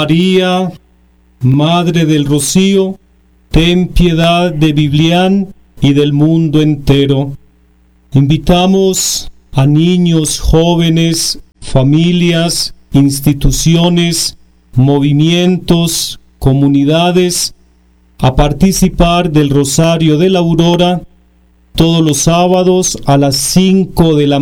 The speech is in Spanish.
María, Madre del Rocío, ten piedad de Biblián y del mundo entero. Invitamos a niños, jóvenes, familias, instituciones, movimientos, comunidades a participar del Rosario de la Aurora todos los sábados a las 5 de la